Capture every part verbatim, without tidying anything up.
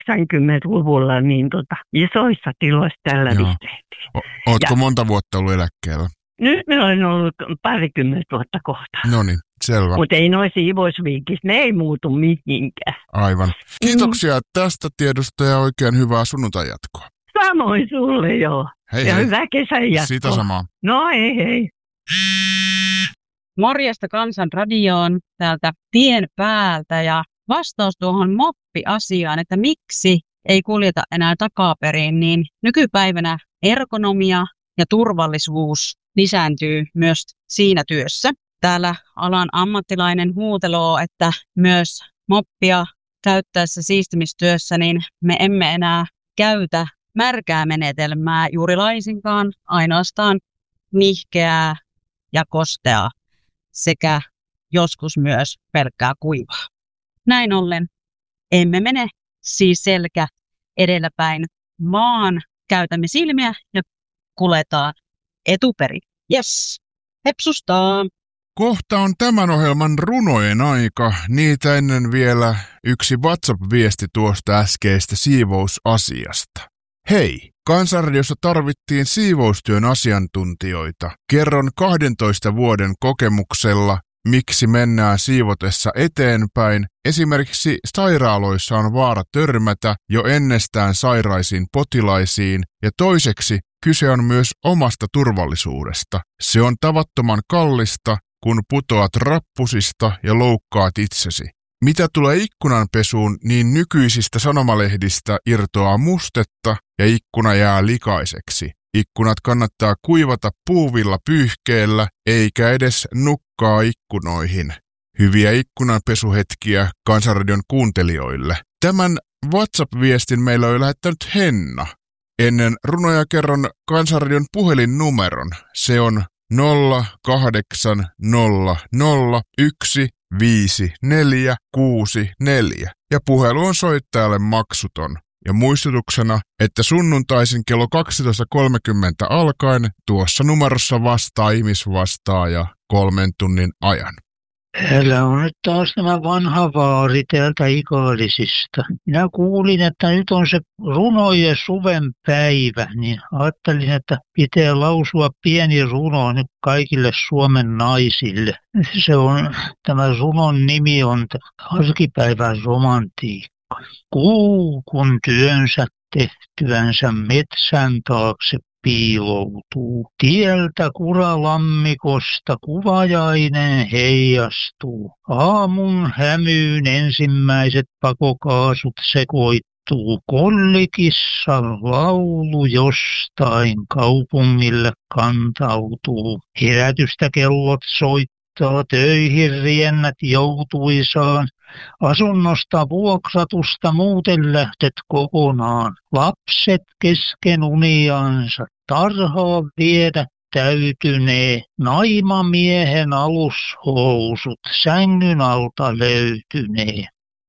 yhdeksänkymmentäluvulla niin tota, isoissa tiloissa tällä visteettiin. O- ootko ja monta vuotta ollut eläkkeellä? Nyt me olen ollut parikymmentä vuotta kohta. No niin, selvä. Mutta ei noin siivousviikissä, ne ei muutu mihinkään. Aivan. Kiitoksia mm. tästä tiedosta ja oikein hyvää sunnuntai-jatkoa. Samoin sulle, joo. Hei, ja hei. hyvää kesän jatkoa. Sitä samaa. No hei hei. Morjesta Kansanradioon täältä tien päältä ja vastaus tuohon moppi-asiaan, että miksi ei kuljeta enää takaperin, niin nykypäivänä ergonomia ja turvallisuus lisääntyy myös siinä työssä. Täällä alan ammattilainen huuteloo, että myös moppia käyttäessä siistimistyössä, niin me emme enää käytä märkää menetelmää juuri laisinkaan, ainoastaan nihkeää ja kosteaa sekä joskus myös pelkkää kuivaa. Näin ollen emme mene siis selkä edelläpäin, vaan käytämme silmiä ja kuljetaan etuperin. Jes, hepsustaa! Kohta on tämän ohjelman runojen aika. Niitä ennen vielä yksi WhatsApp-viesti tuosta äskeistä siivousasiasta. Hei! Kansanradiossa tarvittiin siivoustyön asiantuntijoita. Kerron kahdentoista vuoden kokemuksella, miksi mennään siivotessa eteenpäin. Esimerkiksi sairaaloissa on vaara törmätä jo ennestään sairaisiin potilaisiin ja toiseksi kyse on myös omasta turvallisuudesta. Se on tavattoman kallista, kun putoat rappusista ja loukkaat itsesi. Mitä tulee ikkunanpesuun, niin nykyisistä sanomalehdistä irtoaa mustetta ja ikkuna jää likaiseksi. Ikkunat kannattaa kuivata puuvilla pyyhkeellä eikä edes nukkaa ikkunoihin. Hyviä ikkunanpesuhetkiä Kansanradion kuuntelijoille. Tämän WhatsApp-viestin meillä on lähettänyt Henna. Ennen runoja kerron Kansanradion puhelinnumeron. Se on nolla kahdeksan nolla nolla yksi viisi neljä kuusi neljä ja puhelu on soittajalle maksuton. Ja muistutuksena, että sunnuntaisin kello kaksitoista kolmekymmentä alkaen tuossa numerossa vastaa ihmisvastaaja kolmen tunnin ajan. Täällä on nyt taas tämä vanha vaari täältä Ikaalisista. Minä kuulin, että nyt on se runojen suven päivä, niin ajattelin, että pitää lausua pieni runo nyt kaikille Suomen naisille. Se on, tämä runon nimi on Arkipäivän romantiikka. Kuu, kun työnsä tehtyänsä metsän taakse piiloutuu. Tieltä kuralammikosta kuvajainen heijastuu. Aamun hämyyn ensimmäiset pakokaasut sekoittuu. Kollikissan laulu jostain kaupungille kantautuu. Herätystä kellot soittaa, töihin riennät joutuisaan. Asunnosta vuokratusta muuten lähtet kokonaan. Lapset kesken uniansa tarhaa viedä täytynee. Naimamiehen alushousut sängyn alta löytynee.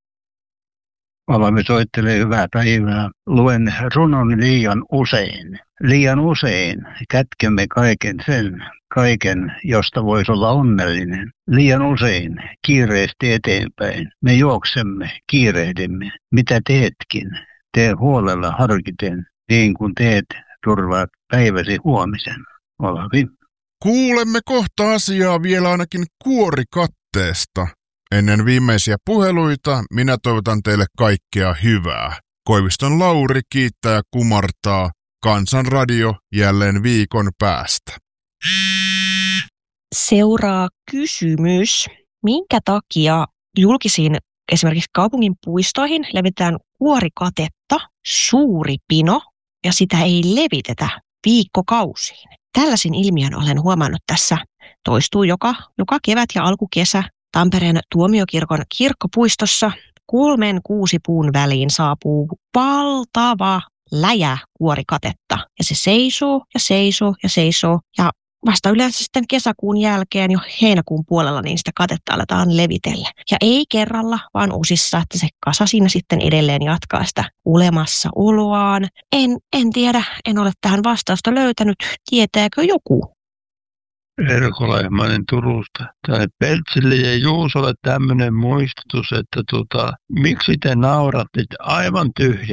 Olemme soittelee hyvää päivää. Luen runon liian usein. Liian usein kätkemme kaiken sen, kaiken, josta voisi olla onnellinen. Liian usein kiireesti eteenpäin. Me juoksemme, kiirehdimme. Mitä teetkin, tee huolella harkiten, niin kuin teet, turvaat päiväsi huomisen. Olla hyvin. Kuulemme kohta asiaa vielä ainakin kuorikatteesta. Ennen viimeisiä puheluita minä toivotan teille kaikkea hyvää. Koiviston Lauri kiittää ja kumartaa. Kansanradio jälleen viikon päästä. Seuraa kysymys. Minkä takia julkisiin esimerkiksi kaupungin puistoihin levitetään kuorikatetta, suuri pino, ja sitä ei levitetä viikkokausiin? Tällaisin ilmiön olen huomannut tässä. Toistuu joka, joka kevät ja alkukesä. Tampereen Tuomiokirkon kirkkopuistossa kolmen kuusi puun väliin saapuu valtava läjä kuorikatetta. Ja se seisoo ja seisoo ja seisoo. Ja vasta yleensä sitten kesäkuun jälkeen jo heinäkuun puolella niin sitä katetta aletaan levitellä. Ja ei kerralla, vaan uusissa, että se kasa siinä sitten edelleen jatkaa sitä olemassa oloaan. En, en tiedä, en ole tähän vastausta löytänyt. Tietääkö joku? Erko Lehmanen Turusta. Tai Peltsille ja Juusolle tämmöinen muistutus, että tota, miksi te nauratte aivan tyhjä.